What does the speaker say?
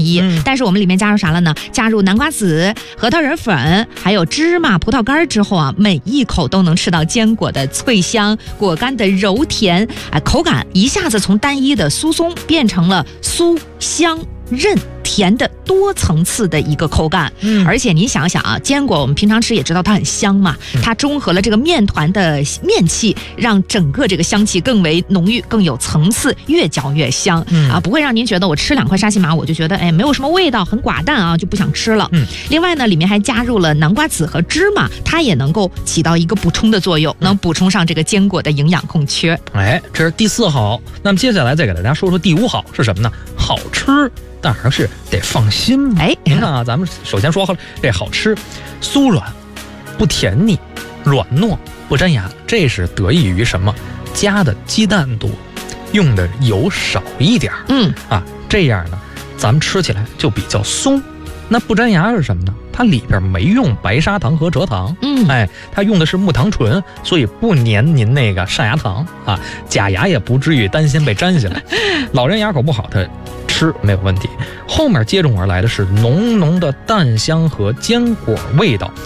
一。但是我们里面加入啥了呢？加入南瓜子、核桃仁粉，还有芝麻、葡萄干之后啊，每一口都能吃到坚果的脆香，果干的柔甜，口感一下子从单一的酥松变成了酥香韧甜的多层次的一个口感。而且你想想啊，坚果我们平常吃也知道它很香嘛，它中和了这个面团的面气，让整个这个香气更为浓郁，更有层次，越嚼越香不会让您觉得我吃2块沙琪玛我就觉得没有什么味道，很寡淡啊，就不想吃了。另外呢，里面还加入了南瓜籽和芝麻，它也能够起到一个补充的作用，能补充上这个坚果的营养空缺。 这是第4好。那么接下来再给大家说说第5好是什么呢？好吃当然是得放心。您看啊，咱们首先说好这好吃，酥软不甜腻，软糯不粘牙，这是得益于什么？加的鸡蛋多，用的油少一点这样呢咱们吃起来就比较松。那不粘牙是什么呢？它里边没用白砂糖和蔗糖，它用的是木糖醇，所以不粘您那个上牙糖假牙也不至于担心被粘下来。老人牙口不好，它吃没有问题。后面接踵而来的是浓浓的蛋香和坚果味道，